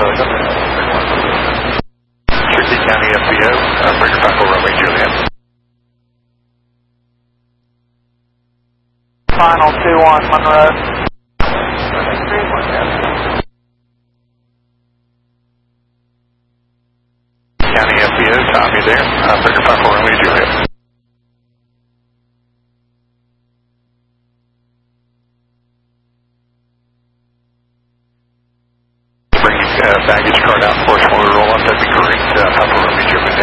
Cherokee County FBO, Breaker Papa Romeo Juliet. Final 2-1 Monroe. County FBO, Tommy there, Breaker Papa Romeo Juliet. Bring baggage card out for us when we roll up, that'd be great, Papa Romeo Juliet.